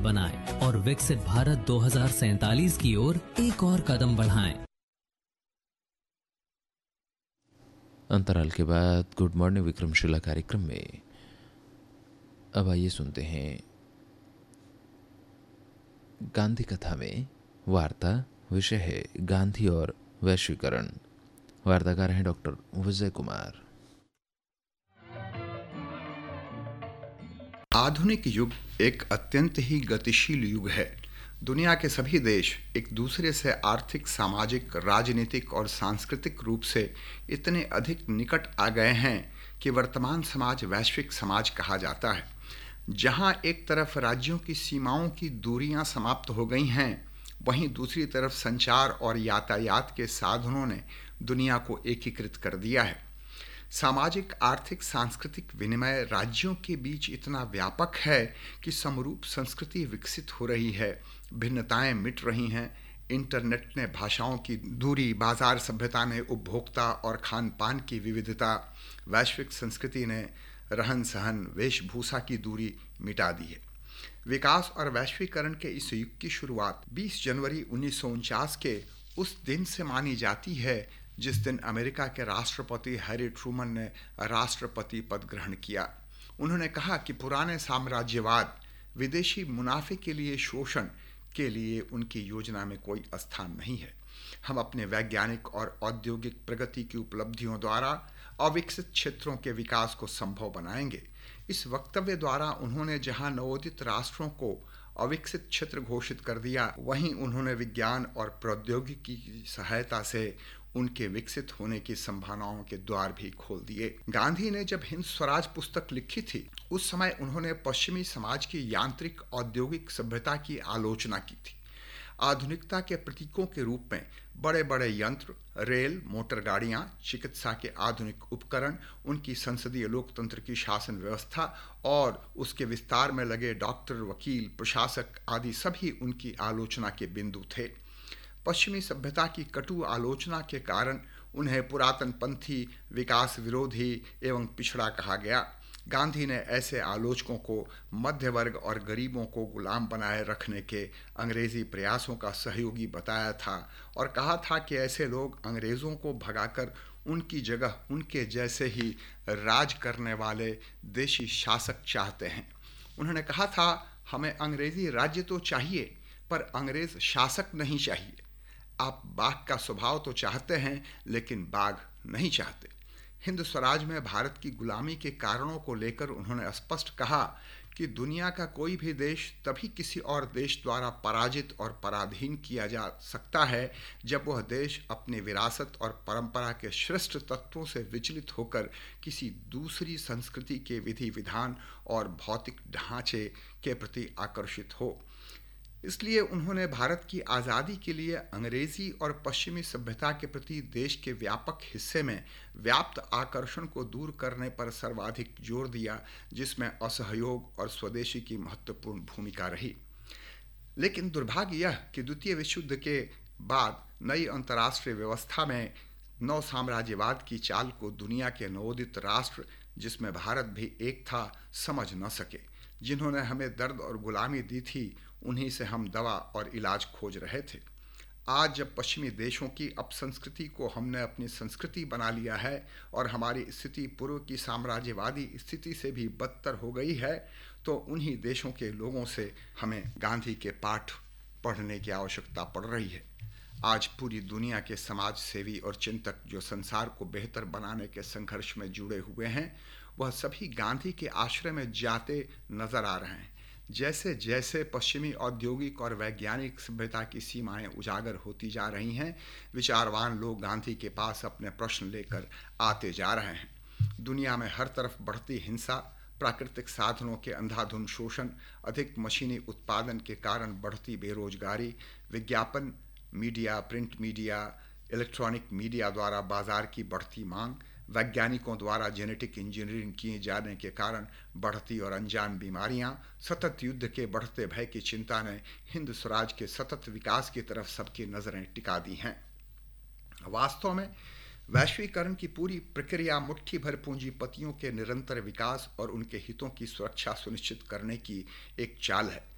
बनाएं और विकसित भारत 2047 की ओर एक और कदम बढ़ाएं। अंतराल के बाद गुड मॉर्निंग विक्रमशिला कार्यक्रम में अब आइए सुनते हैं गांधी कथा में वार्ता। विषय है गांधी और वैश्वीकरण। वार्ताकार हैं डॉक्टर विजय कुमार। आधुनिक युग एक अत्यंत ही गतिशील युग है। दुनिया के सभी देश एक दूसरे से आर्थिक, सामाजिक, राजनीतिक और सांस्कृतिक रूप से इतने अधिक निकट आ गए हैं कि वर्तमान समाज वैश्विक समाज कहा जाता है। जहां एक तरफ राज्यों की सीमाओं की दूरियां समाप्त हो गई हैं, वहीं दूसरी तरफ संचार और यातायात के साधनों ने दुनिया को एकीकृत कर दिया है। सामाजिक, आर्थिक, सांस्कृतिक विनिमय राज्यों के बीच इतना व्यापक है कि समरूप संस्कृति विकसित हो रही है, भिन्नताएं मिट रही हैं। इंटरनेट ने भाषाओं की दूरी, बाजार सभ्यता ने उपभोक्ता और खान पान की विविधता, वैश्विक संस्कृति ने रहन सहन, वेशभूषा की दूरी मिटा दी है। विकास और वैश्वीकरण के इस युग की शुरुआत 20 जनवरी 1949 के उस दिन से मानी जाती है जिस दिन अमेरिका के राष्ट्रपति हैरी ट्रूमन ने राष्ट्रपति पद ग्रहण किया। उन्होंने कहा कि पुराने साम्राज्यवाद, विदेशी मुनाफे के लिए शोषण के लिए उनकी योजना में कोई स्थान नहीं है। हम अपने वैज्ञानिक और औद्योगिक प्रगति की उपलब्धियों द्वारा अविकसित क्षेत्रों के विकास को संभव बनाएंगे। इस वक्तव्य द्वारा उन्होंने जहां नवोदित राष्ट्रों को अविकसित क्षेत्र घोषित कर दिया, वहीं उन्होंने विज्ञान और प्रौद्योगिकी की सहायता से उनके विकसित होने की संभावनाओं के द्वार भी खोल दिए। गांधी ने जब हिंद स्वराज पुस्तक लिखी थी, उस समय उन्होंने पश्चिमी समाज की यांत्रिक औद्योगिक सभ्यता की आलोचना की थी। आधुनिकता के प्रतीकों के रूप में बड़े बड़े यंत्र, रेल, मोटर गाड़ियां, चिकित्सा के आधुनिक उपकरण, उनकी संसदीय लोकतंत्र की शासन व्यवस्था और उसके विस्तार में लगे डॉक्टर, वकील, प्रशासक आदि सभी उनकी आलोचना के बिंदु थे। पश्चिमी सभ्यता की कटु आलोचना के कारण उन्हें पुरातनपंथी, विकास विरोधी एवं पिछड़ा कहा गया। गांधी ने ऐसे आलोचकों को मध्य वर्ग और गरीबों को गुलाम बनाए रखने के अंग्रेजी प्रयासों का सहयोगी बताया था और कहा था कि ऐसे लोग अंग्रेजों को भगाकर उनकी जगह उनके जैसे ही राज करने वाले देशी शासक चाहते हैं। उन्होंने कहा था, हमें अंग्रेजी राज्य तो चाहिए पर अंग्रेज शासक नहीं चाहिए। आप बाघ का स्वभाव तो चाहते हैं लेकिन बाघ नहीं चाहते। हिंद स्वराज में भारत की गुलामी के कारणों को लेकर उन्होंने स्पष्ट कहा कि दुनिया का कोई भी देश तभी किसी और देश द्वारा पराजित और पराधीन किया जा सकता है जब वह देश अपनी विरासत और परंपरा के श्रेष्ठ तत्वों से विचलित होकर किसी दूसरी संस्कृति के विधि विधान और भौतिक ढांचे के प्रति आकर्षित हो। इसलिए उन्होंने भारत की आज़ादी के लिए अंग्रेजी और पश्चिमी सभ्यता के प्रति देश के व्यापक हिस्से में व्याप्त आकर्षण को दूर करने पर सर्वाधिक जोर दिया, जिसमें असहयोग और स्वदेशी की महत्वपूर्ण भूमिका रही। लेकिन दुर्भाग्य यह कि द्वितीय विश्व युद्ध के बाद नई अंतर्राष्ट्रीय व्यवस्था में नव साम्राज्यवाद की चाल को दुनिया के नवोदित राष्ट्र, जिसमें भारत भी एक था, समझ न सके। जिन्होंने हमें दर्द और गुलामी दी थी, उन्हीं से हम दवा और इलाज खोज रहे थे। आज जब पश्चिमी देशों की अपसंस्कृति को हमने अपनी संस्कृति बना लिया है और हमारी स्थिति पूर्व की साम्राज्यवादी स्थिति से भी बदतर हो गई है, तो उन्हीं देशों के लोगों से हमें गांधी के पाठ पढ़ने की आवश्यकता पड़ रही है। आज पूरी दुनिया के समाज सेवी और चिंतक जो संसार को बेहतर बनाने के संघर्ष में जुड़े हुए हैं, वह सभी गांधी के आश्रय में जाते नजर आ रहे हैं। जैसे जैसे पश्चिमी औद्योगिक और वैज्ञानिक सभ्यता की सीमाएं उजागर होती जा रही हैं, विचारवान लोग गांधी के पास अपने प्रश्न लेकर आते जा रहे हैं। दुनिया में हर तरफ बढ़ती हिंसा, प्राकृतिक साधनों के अंधाधुंध शोषण, अधिक मशीनी उत्पादन के कारण बढ़ती बेरोजगारी, विज्ञापन media, print media, electronic media द्वारा बाजार की बढ़ती मांग, वैज्ञानिकों द्वारा जेनेटिक इंजीनियरिंग किए जाने के कारण बढ़ती और अनजान बीमारियां, सतत युद्ध के बढ़ते भय की चिंता ने हिंद स्वराज के सतत विकास की तरफ सबकी नजरें टिका दी हैं। वास्तव में वैश्वीकरण की पूरी प्रक्रिया मुट्ठी भर पूंजीपतियों के निरंतर विकास और उनके हितों की सुरक्षा सुनिश्चित करने की एक चाल है।